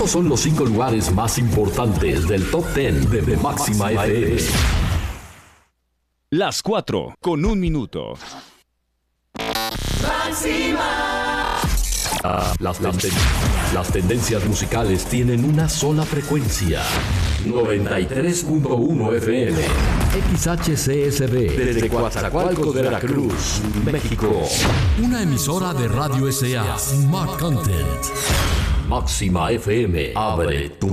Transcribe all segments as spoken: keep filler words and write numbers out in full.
Estos son los cinco lugares más importantes del Top diez de, de Máxima F M. Las cuatro con un minuto. Máxima. Ah, las, las, ten- las tendencias musicales tienen una sola frecuencia. noventa y tres punto uno F M. X H C S B. Desde Coatzacoalcos, Veracruz, México. Una emisora de Radio S A. Smart Content. Máxima F M. Abre tu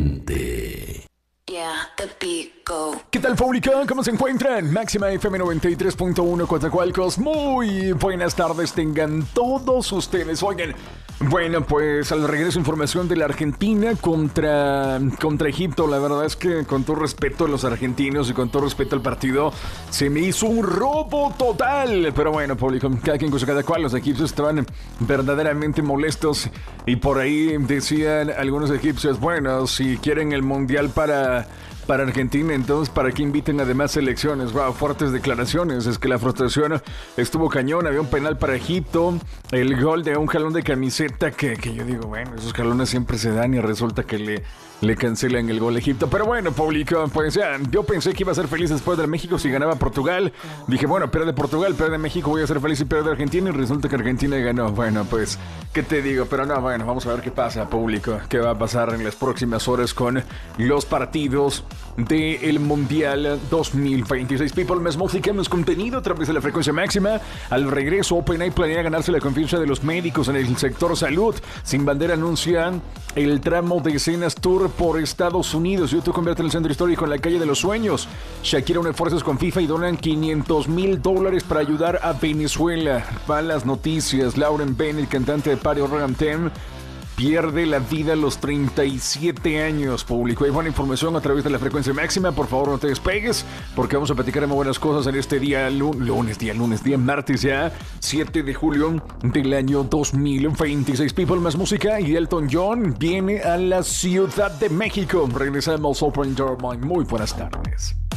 mente. Yeah, the beat go. ¿Qué tal, público? ¿Cómo se encuentran? Máxima F M noventa y tres punto uno Coatzacoalcos. Muy buenas tardes tengan todos ustedes. Oigan, bueno, pues al regreso información de la Argentina contra, contra Egipto. La verdad es que con todo respeto a los argentinos y con todo respeto al partido, se me hizo un robo total. Pero bueno, público, cada quien con su cada cual. Los egipcios estaban verdaderamente molestos y por ahí decían algunos egipcios, bueno, si quieren el mundial para... Para Argentina, entonces, ¿para qué inviten además elecciones? Wow, fuertes declaraciones. Es que la frustración estuvo cañón. Había un penal para Egipto. El gol de un jalón de camiseta que, que yo digo, bueno, esos jalones siempre se dan y resulta que le, le cancelan el gol a Egipto. Pero bueno, público, pues ya, yo pensé que iba a ser feliz después de México si ganaba Portugal. Dije, bueno, pierde Portugal, pierde México, voy a ser feliz si pierde Argentina. Y resulta que Argentina ganó. Bueno, pues, ¿qué te digo? Pero no, bueno, vamos a ver qué pasa, público. ¿Qué va a pasar en las próximas horas con los partidos del Mundial dos mil veintiséis? People, más música, más contenido a través de la frecuencia máxima. Al regreso, OpenAI planea ganarse la confianza de los médicos en el sector salud. Sin Bandera anuncian el tramo de escenas tour por Estados Unidos. YouTube convierte el centro histórico en la calle de los sueños. Shakira une fuerzas con FIFA y donan quinientos mil dólares para ayudar a Venezuela. Van las noticias. Lauren Bennett, cantante de Party Rock Anthem, pierde la vida a los treinta y siete años, público. Hay buena información a través de la frecuencia máxima. Por favor, no te despegues, porque vamos a platicar de muy buenas cosas en este día lunes, día lunes, día martes ya, siete de julio del año dos mil veintiséis. People, más música y Elton John viene a la Ciudad de México. Regresamos, Open Your Mind. Muy buenas tardes.